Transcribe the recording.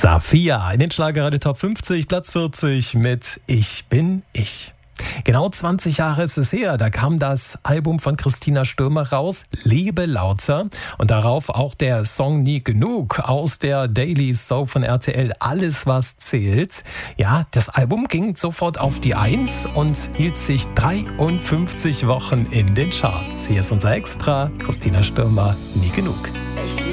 Safia in den Schlagerradio Top 50, Platz 40 mit Ich bin ich. Genau 20 Jahre ist es her, da kam das Album von Christina Stürmer raus, Lebe lauter, und darauf auch der Song Nie genug aus der Daily Soap von RTL, Alles was zählt. Ja, das Album ging sofort auf die 1 und hielt sich 53 Wochen in den Charts. Hier ist unser Extra, Christina Stürmer, Nie genug.